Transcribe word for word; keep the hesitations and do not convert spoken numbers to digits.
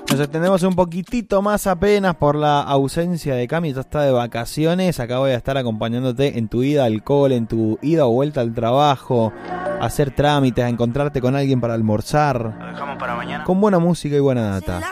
Nos extendemos un poquitito más apenas por la ausencia de Cami. Ya está de vacaciones. Acá voy a estar acompañándote en tu ida al cole, en tu ida o vuelta al trabajo, a hacer trámites, a encontrarte con alguien para almorzar. Lo dejamos para mañana. Con buena música y buena data.